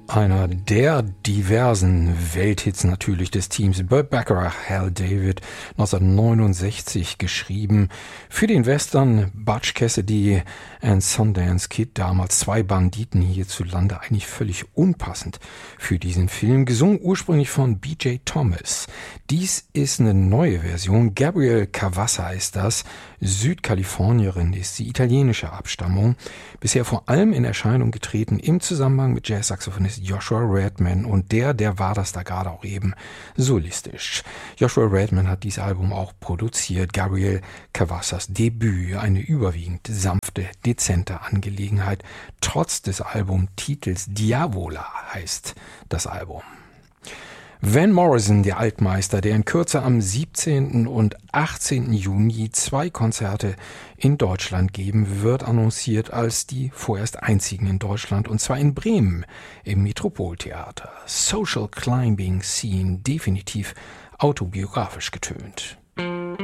Einer der diversen Welthits natürlich des Teams Burt Bacharach, Hal David, 1969 geschrieben. Für den Western Butch Cassidy and Sundance Kid, damals zwei Banditen hierzulande, eigentlich völlig unpassend für diesen Film. Gesungen ursprünglich von B.J. Thomas. Dies ist eine neue Version. Gabrielle Cavassa ist das. Südkalifornierin ist sie, italienischer Abstammung. Bisher vor allem in Erscheinung getreten im Zusammenhang mit Jazz-Saxophonist Joshua Redman, und der war das da gerade auch eben solistisch. Joshua Redman hat dieses Album auch produziert. Gabrielle Cavassas Debüt, eine überwiegend sanfte, dezente Angelegenheit. Trotz des Albumtitels Diavola heißt das Album. Van Morrison, der Altmeister, der in Kürze am 17. und 18. Juni 2 Konzerte in Deutschland geben wird, annonciert als die vorerst einzigen in Deutschland, und zwar in Bremen im Metropoltheater. Social Climbing Scene, definitiv autobiografisch getönt.